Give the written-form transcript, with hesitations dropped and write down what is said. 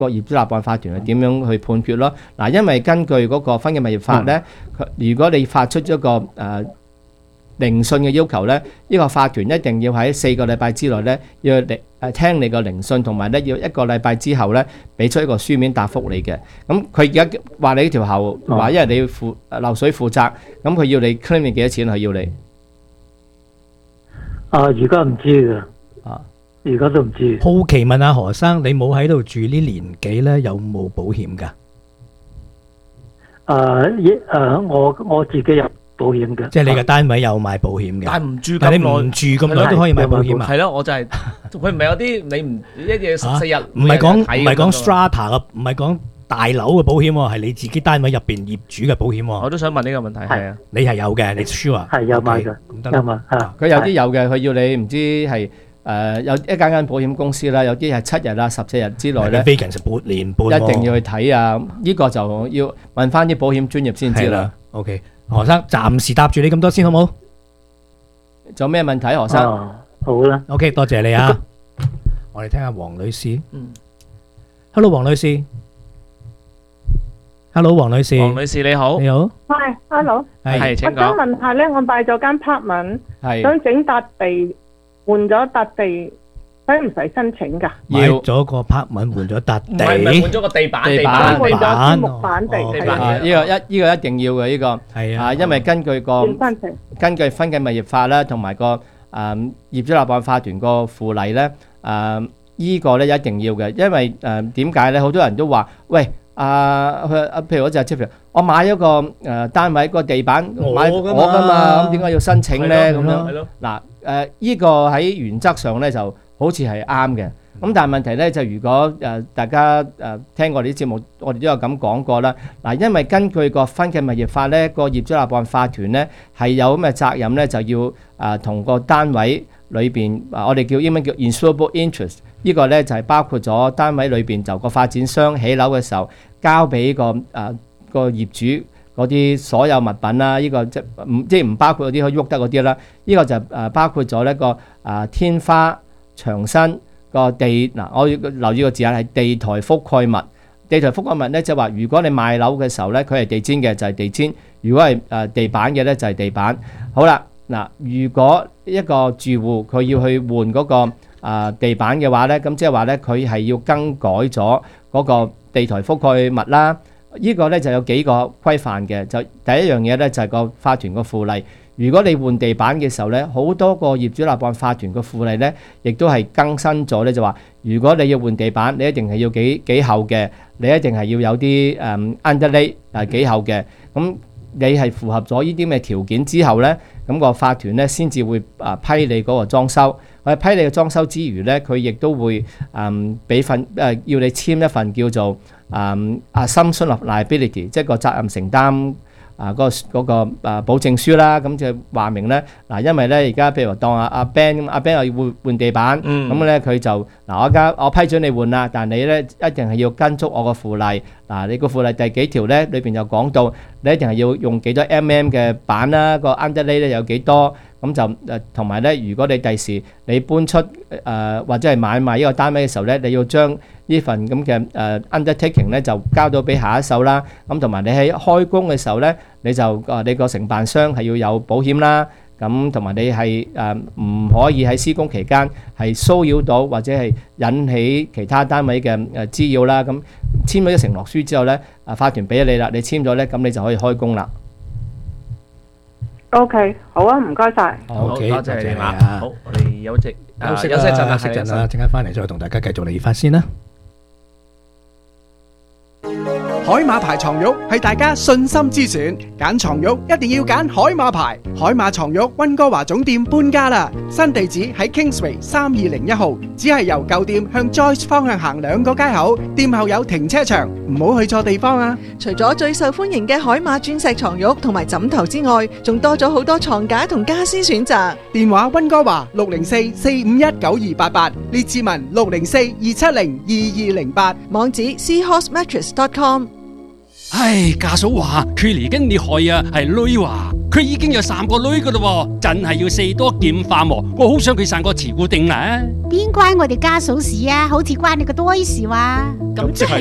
個業主立案法團係點樣去判決咯。嗱，因為根據嗰個分嘅物業法咧，如果你發出咗個聆訊嘅要求咧，呢個法團一定要喺4個禮拜之內咧，要聽你個聆訊，同埋咧要1個禮拜之後咧，俾出一個書面答覆你嘅。咁佢而家話你呢條喉話，因為你要負漏水負責，咁佢要你 claim 你幾多錢？佢要你而家唔知㗎，而家都唔知。 好奇問下何生，你冇喺度住呢年幾咧，有冇保險㗎？ 我自己有保險嘅， 即係你嘅單位有買保險嘅， 但係唔住咁但係你耐， 唔住咁耐都可以買保險啊？ 係咯，我就係佢唔係有啲你唔一夜14日， 唔係講 strata 嘅，唔係講大樓嘅保險喎，係你自己單位入邊業主嘅保險喎。 我都想問呢個問題，係啊， 你係有嘅，你 sure 係有買嘅，有買嚇。 佢有啲有嘅，佢要你唔知係有一間保險公司啦，有啲係7日啊14日之內咧， 飛緊成半年半， 一定要去睇啊！呢個就要問翻啲保險專業先知啦。 OK， 何生暫時答住你咁多先好冇？ 仲有咩問題，何生？ 好啦。 OK， 多謝你啊！我哋聽下黃女士。Hello， 黃女士。Hello， 黃女士。 黃女士你好。 你好。 係 ，Hello。 係，請講。 我想問下咧，我買咗間 apartment，想整笪地，換咗笪地，使唔使申請㗎？ 買咗個 apartment，換咗笪地。 唔係換咗個地板， 換咗木板地。 呢個一定要嘅呢個。係啊，因為根據分嘅物業法啦，同埋個業主立案法團個附例咧，呢個咧一定要嘅，因為點解咧？好多人都話，喂。譬如我就係我買咗個單位個地板買我㗎嘛，咁點解要申請咧？咁樣嗱呢個喺原則上咧就好似係啱嘅，咁但係問題咧就如果大家聽過啲節目，我哋都有咁講過啦。嗱，因為根據個分嘅物業法咧，個業主立案法團咧係有咁嘅責任咧，就要同個單位裏邊我哋英文叫 insurable interest。呢個咧就係包括咗單位裏邊就個發展商起樓嘅時候交俾個業主嗰啲所有物品啦，呢個即係唔包括嗰啲可以喐得嗰啲啦。呢個就包括咗呢個天花牆身個地嗱，我要留意個字眼係地台覆蓋物。地台覆蓋物咧即係話，如果你賣樓嘅時候咧，佢係地氈嘅就係地氈；如果係地板嘅咧就係地板。好啦，嗱，如果一個住戶佢要去換嗰個地板嘅話咧，咁即係話咧，佢係要更改咗嗰個地台覆蓋物啦。呢個咧就有幾個規範嘅。就第一樣嘢咧就係個法團個附例。如果你換地板嘅時候咧，好多個業主立案法團個附例咧，亦都係更新咗咧，就話如果你要換地板，你一定係要幾厚嘅，你一定係要有啲underlay 幾厚嘅。咁你係符合咗呢啲咩條件之後咧，咁個法團咧先至會批你嗰個裝修。佢批你嘅裝修之餘咧，佢亦都會俾份要你簽一份叫做assumption of liability， 即係個責任承擔嗰個保證書啦。咁就話明咧嗱，因為咧而家譬如話當阿 Ben 咁，阿 Ben 又要換地板，咁咧佢就嗱我批准你換啦，但你咧一定係要跟足我個附例嗱，你個附例第幾條咧裏邊有講到，你一定係要用幾多 嘅板啦，個 underlay 咧有幾多。咁就同埋咧，如果你第時你搬出或者係買賣呢個單位嘅時候咧，你要將呢份咁嘅undertaking 咧就交到俾下一手啦。咁同埋你喺開工嘅時候咧，你就你個承辦商係要有保險啦。咁同埋你係唔可以喺施工期間係騷擾到或者係引起其他單位嘅滋擾啦。咁簽咗承諾書之後咧，法團俾咗你啦，你簽咗咧，咁你就可以開工啦。 OK， 好啊，唔該晒。 好，多謝你啊。好，我哋休息一陣啦， 陣間翻嚟再同大家繼續理法先啦。 海馬牌床褥係大家信心之選，揀床褥一定要揀海馬牌。海馬床褥溫哥華總店搬家啦，新地址喺 Kingsway 3201號，只係由舊店向 Joyce 方向行2個街口，店後有停車場，唔好去錯地方啊！ 除咗最受歡迎嘅海馬鑽石床褥同埋枕頭之外，仲多咗好多床架同家私選擇。 電話溫哥華604-451-9288，列治文604-270-2208， 網址 seahorsemattress.com。 唉，家嫂話佢嚟緊你害啊，係女話。 佢已經有3個女噶啦，真係要4多劍化喎。我好想佢生個慈姑定啦。 邊關我哋家嫂事啊？好似關你個堆事哇！ 咁即係